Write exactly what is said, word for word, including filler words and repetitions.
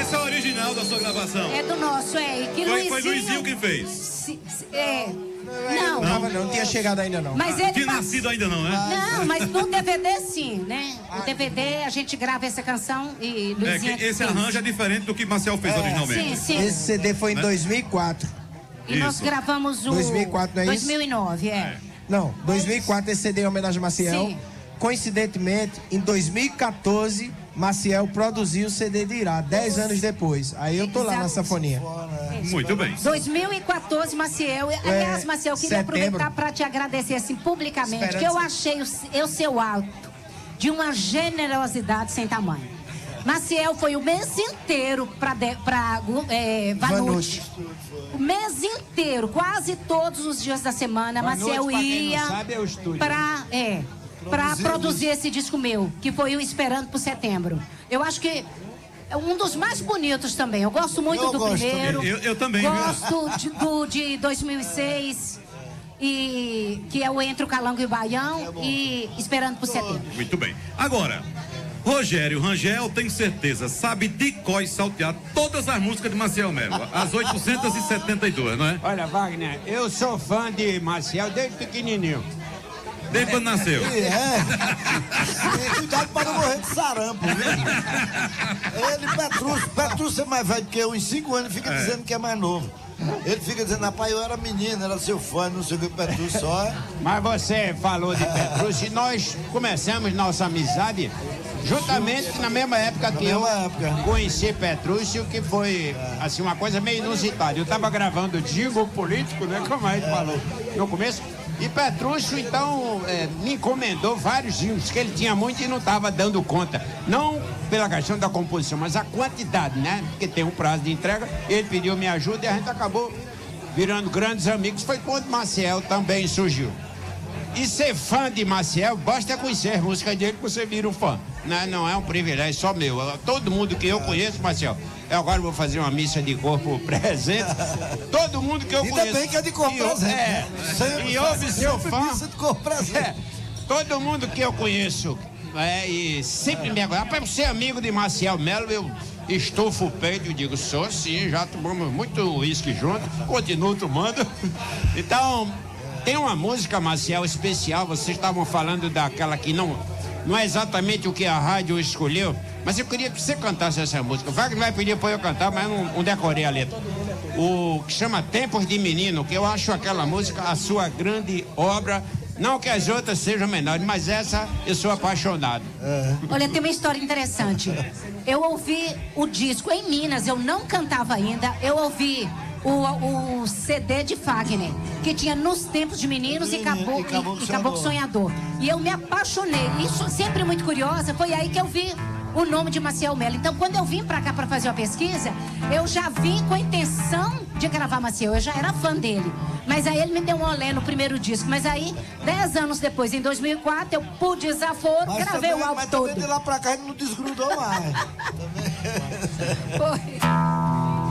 esse é o original da sua gravação? É do nosso, é. Que Foi, Luizinho, foi Luizinho que fez? Se, se, é. Não. Não, não, não tinha chegado ainda não. Mas ele Tinha faz- nascido ainda não, né? Não, mas no D V D sim, né? No D V D a gente grava essa canção e É, Luizinho... que esse arranjo é diferente do que Marcel fez originalmente. Sim, sim. Esse C D foi em Né? dois mil e quatro. E nós Isso. gravamos o... dois mil e quatro, não é dois isso? mil e nove, é. Não, dois mil e quatro esse C D em homenagem a Maciel. Sim. Coincidentemente, em dois mil e quatorze, Maciel produziu o C D de Irá, dez anos depois. Aí eu tô lá na Exato. sanfonia. Muito bem. dois mil e quatorze, Maciel. Aliás, Maciel, eu queria setembro. aproveitar para te agradecer assim publicamente, Esperando que eu sim. achei o, eu seu alto de uma generosidade sem tamanho. Maciel foi o mês inteiro para é, Vanucci. O mês inteiro, quase todos os dias da semana, Vanucci, Maciel pra quem ia não sabe, é o estúdio. para é, para Produzir produzir esse disco meu, que foi o Esperando por Setembro. Eu acho que é um dos mais bonitos também. Eu gosto muito Eu do gosto primeiro. também. Eu- eu também, viu? Gosto de, do de dois mil e seis, e, que é o Entre o Calango e o Baião, e Esperando por Setembro. Muito bem. Agora, Rogério Rangel, tenho certeza, sabe de cor e saltear todas as músicas de Maciel Melo. As oitocentas e setenta e duas, não é? Olha, Wagner, eu sou fã de Maciel desde pequenininho. Desde quando nasceu. E é. E cuidado para não morrer de sarampo, viu? Ele, Petrúcio, Petrúcio é mais velho que eu, em cinco anos, fica É. dizendo que é mais novo. Ele fica dizendo, rapaz, eu era menino, era seu fã, não sei o que, Petrúcio só. é. Mas você falou de Petrúcio e nós começamos nossa amizade justamente na mesma época que eu mesma época. conheci Petrúcio, que foi assim uma coisa meio inusitada. Eu estava gravando jingle político, né, como a gente falou no começo. E Petrúcio, então, é, me encomendou vários jingles, que ele tinha muito e não estava dando conta. Não pela questão da composição, mas a quantidade, né? Porque tem um prazo de entrega. Ele pediu minha ajuda e a gente acabou virando grandes amigos. Foi quando Maciel também surgiu. E ser fã de Maciel, basta conhecer as músicas dele que você vira um fã. Né? Não é um privilégio só meu. Todo mundo que eu conheço, Maciel. Eu agora vou fazer uma missa de corpo presente. Todo mundo que eu Ainda conheço. bem que é de corpo e eu- presente, É, né? Sempre- e ouve seu sempre fã. missa de corpo presente. É, todo mundo que eu conheço é, e sempre me agora. Para ser amigo de Maciel Melo, eu estufo o peito e digo, sou sim, já tomamos muito uísque junto, continuo tomando. Então, tem uma música, Maciel, especial. Vocês estavam falando daquela que não, não é exatamente o que a rádio escolheu, mas eu queria que você cantasse essa música. O Wagner vai pedir para eu cantar, mas eu não, não decorei a letra. O que chama Tempos de Menino, que eu acho aquela música a sua grande obra. Não que as outras sejam menores, mas essa eu sou apaixonado. Olha, tem uma história interessante. Eu ouvi o disco em Minas, eu não cantava ainda, eu ouvi o, o C D de Fagner, que tinha Nos Tempos de Meninos e Caboclo, E Caboclo e, e Caboclo Sonhador. E eu me apaixonei. Isso, sempre muito curiosa, foi aí que eu vi o nome de Maciel Melo. Então, quando eu vim pra cá pra fazer a pesquisa, eu já vim com a intenção de gravar Maciel, eu já era fã dele. Mas aí ele me deu um olé no primeiro disco. Mas aí, dez anos depois, em dois mil e quatro, eu pude desaforo, Mas gravei também, o álbum mas todo. também de lá pra cá ele não desgrudou mais. Foi.